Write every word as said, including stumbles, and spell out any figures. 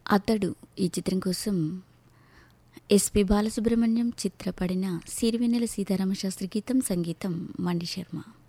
అతడు ఈ చిత్రం కోసం ఎస్పి బాలసుబ్రహ్మణ్యం చిత్రపడిన సిరివెన్నెల సీతారామశాస్త్రి గీతం, సంగీతం మండి శర్మ.